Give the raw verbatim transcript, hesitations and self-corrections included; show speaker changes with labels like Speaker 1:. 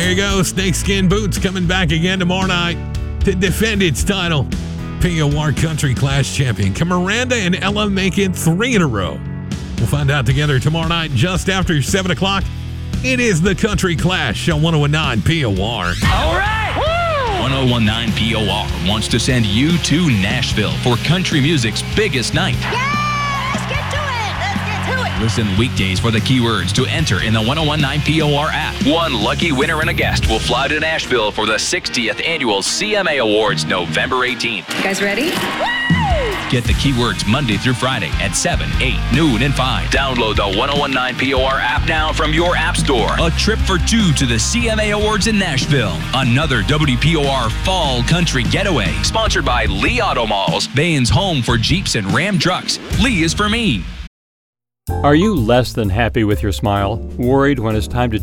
Speaker 1: There you go. Snakeskin Boots coming back again tomorrow night to defend its title. P O R Country Clash champion. Can Miranda and Ella make it three in a row? We'll find out together tomorrow night just after seven o'clock. It is the Country Clash on one oh one nine P O R.
Speaker 2: All right! Woo! one oh one nine P O R wants to send you to Nashville for country music's biggest night.
Speaker 3: Yeah! Let's get to it! Let's get to it!
Speaker 2: Listen weekdays for the keywords to enter in the one oh one nine P O R app. One lucky winner and a guest will fly to Nashville for the sixtieth Annual C M A Awards November eighteenth.
Speaker 3: You guys ready?
Speaker 2: Get the keywords Monday through Friday at seven, eight, noon, and five. Download the one oh one nine P O R app now from your app store. A trip for two to the C M A Awards in Nashville. Another W P O R Fall Country Getaway. Sponsored by Lee Auto Malls. Bain's home for Jeeps and Ram trucks. Lee is for me.
Speaker 4: Are you less than happy with your smile? Worried when it's time to